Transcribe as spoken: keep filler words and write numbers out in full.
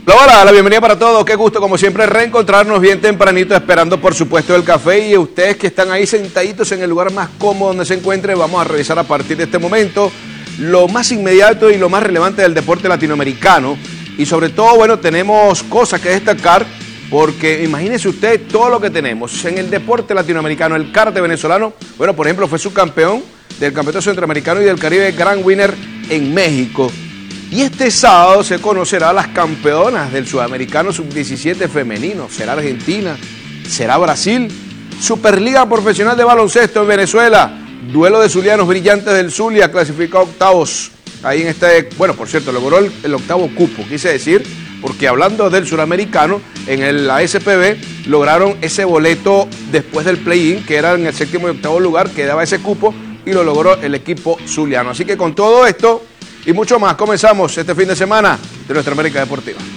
Hola, la bienvenida para todos, qué gusto como siempre reencontrarnos bien tempranito, esperando por supuesto el café, y ustedes que están ahí sentaditos en el lugar más cómodo donde se encuentren. Vamos a revisar a partir de este momento lo más inmediato y lo más relevante del deporte latinoamericano, y sobre todo, bueno, tenemos cosas que destacar, porque imagínense usted todo lo que tenemos en el deporte latinoamericano. El karate venezolano, bueno, por ejemplo, fue subcampeón del Campeonato Centroamericano y del Caribe Grand Winner en México. Y este sábado se conocerá a las campeonas del Sudamericano sub diecisiete femenino. ¿Será Argentina? ¿Será Brasil? Superliga Profesional de Baloncesto en Venezuela. Duelo de zulianos brillantes del Zulia, clasificado octavos. Ahí en este, bueno, por cierto, logró el, el octavo cupo, quise decir, porque hablando del Suramericano, en el A S P B lograron ese boleto después del play-in, que era en el séptimo y octavo lugar, que daba ese cupo, y lo logró el equipo zuliano. Así que con todo esto y mucho más, comenzamos este fin de semana de nuestra América Deportiva.